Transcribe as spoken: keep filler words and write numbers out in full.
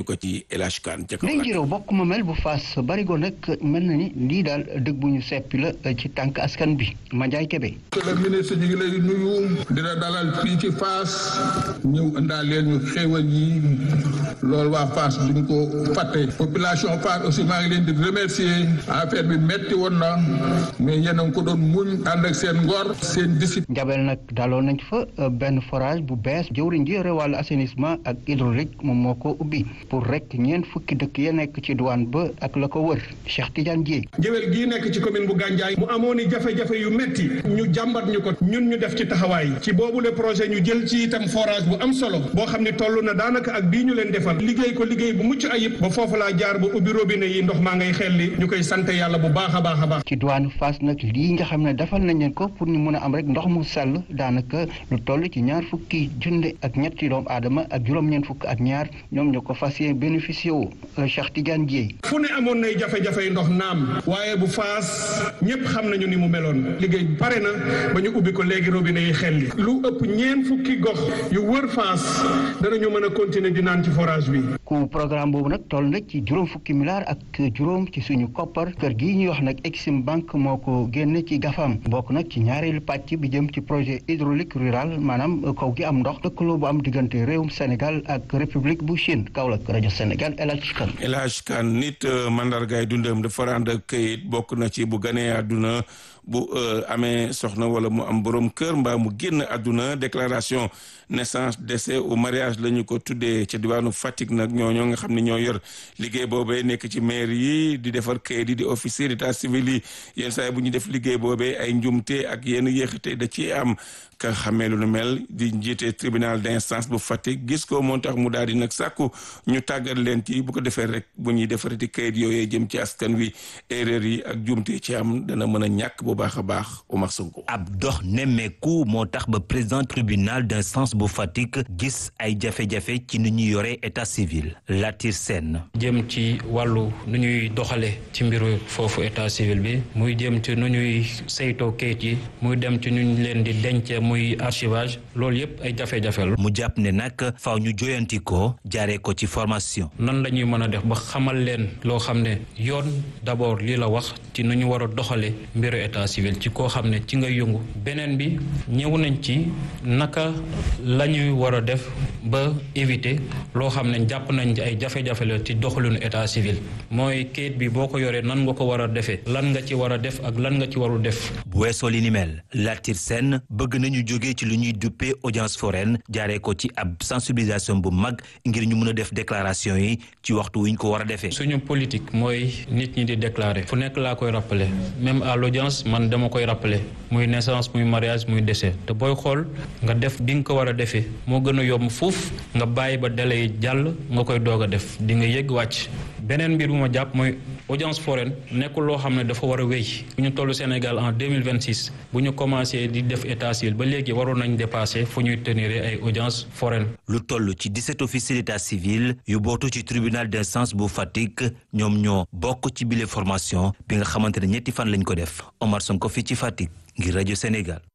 ko ci El Hadj Kane ca Ndeye Guiro bokk ma mel bu Fass barigo nag mel na ni lii daal dëgg bu ñu seppi la ci tànk askan bi Mandiaye Kébé. monsieur le ministre ñu ngi lay nuyu dina dalal fii ci Fass ñëw indaaleen ñu xéewal yi loolu waa Fass duñ ko fàtte population Fass aussi maa ngi leen di remercier affaire bi metti woon na mais yéen a ngi ko doon muñ ànd ak seen ngor seen discipline. Njabel nag daloon nañ fa benn forage bu bees jëwriñ ji yore wàllu assainissement ak hydraulique moom moo ko ubbi pour rek ñeent fukki dëkk ya nekk ci douane ba ak la ko wër Cheikh Tidiane Dièye. Njabel gii nekk ci commune bu Gandiaye mu amoon i jafe-jafe yu metti ñu jàmbat ñu ko ñun ñu def ci taxawaay ci boobu le projet ñu jël ci itam forage bu am solo boo xam ne toll na daanaka ak bii ñu leen defal liggéey ko liggéey bu mucc ayib ba foofu laa jaar ba ubbi robinet yi ndox maa ngay xelli ñu koy sant yàlla bu baax a baax a baax. ci douane Fass nag lii nga xam ne defal nañ leen ko pour ñu mën a am rek ndox mu sell daanaka lu toll ci ñaar fukki junne ak ñetti doomu aadama ak juróom-ñeent fukk ak ñaar ñoom ñoo ko fas yéene bénéficié wu Cheikh Tidiane Dièye. fu ne amoon nay jafe-jafe ndox naam waaye bu Fass ñëpp xam nañu ni mu meloon liggéey pare na ba ñu ubbi ko léegi robinet yi xelli lu ëpp ñeent fukki gox yu wër Fass danañu mën a continuer di naan ci forage bi. ku programme boobu nag toll nag ci juróom fukki milliards ak juróom ci suñu koppar kër gii ñuy wax nag Exim Banque moo ko génne ci gafam bokk nag ci ñaareelu pàcc bi jëm ci projet hydraulique rural maanaam kaw gi am ndox lëkkaloo bu am diggante réewum Sénégal ak république bu Chine Kaolack rajo Sénégal El Hadj Kane. El Hadj Kane nit mandargaay dundam dafa ànd ak këyit bokk na ci bu ganee àdduna bu amee soxna wala mu am borom kër mbaa mu génn àdduna déclaration naissance décès ou mariage la ñu ko tuddee ca diwaanu Fatick nag ñooñoo nga xam ne ñoo yor liggéey boobee nekk ci maire yi di defar kayit yi di officier d'état civil yi yenn saa yi bu ñu def liggéey boobee ay njumte ak yenn yéexate da ci am ka xamee lu nu mel di njiite tribunal d'instance bu Fatick gis ko moo tax mu daal di nag sàkku ñu tàggat leen ci bu ko defee rek bu ñuy defarati kayit yooyee jëm ci askan wi erreur yi ak njumte ci am dana mën a ñàkk bu baax a baax Omar Sonko. ab dox nemmeeku moo tax ba président tribunal d'instance bu Fatick gis ay jafe-jafe ci nu ñuy yore état civil Latir Sène. jëm ci wàllu nu ñuy doxale ci mbiru foofu état civil bi muy jëm ci nu ñuy saytoo kayit yi muy dem ci nu ñu leen di dencee muy archivage loolu yëpp ay jafe-jafe la. mu jàpp ne nag faaw ñu joyanti ko jaaree ko ci formation. nan la ñuy mën a def ba xamal leen loo xam ne yoon d'abord lii la wax ci nu ñu war a doxale mbiru état civil ci koo xam ne ci nga yëngu beneen bi ñëw nañ ci naka la ñuy war a def ba éviter loo xam ne jàpp nañ ci ay jafe-jafe la ci doxalinu état civil mooy kayit bi boo ko yoree nan nga ko war a defee lan nga ci war a def ak lan nga ci warul def. bu weesoo li ni mel Latir Sène bëgg nañu jógee ci lu ñuy duppee audience foraine jaaree ko ci ab sensibilisation bu mag ngir ñu mën a def déclaration yi ci waxtu wi ñu ko war a defee. suñu politique mooy nit ñi di déclarer fu nekk laa koy rappeler même à l'audience man dama koy rappeler muy naissance muy mariage muy décès te booy xool nga def bi nga ko war a defee moo gën a yomb fuuf nga bàyyi ba délai yi jàll nga koy doog a def di nga yëg wàcc. beneen mbir bu ma jàpp mooy audience foraine nekkul loo xam ne dafa war a wéy bu ñu toll Sénégal en deux mille vingt six bu ñu commencé di def état civil ba léegi waroon nañ dépasser fu ñuy tenir ay audience foraine. lu toll ci dix-sept officiers d'état civil yu bootu ci tribunal d'instance bu Fatick ñoom ñoo bokk ci bile formation bi nga xamante ne ñetti fan lañ ko def Omar Sonko fii ci Fatick ngir rajo Sénégal.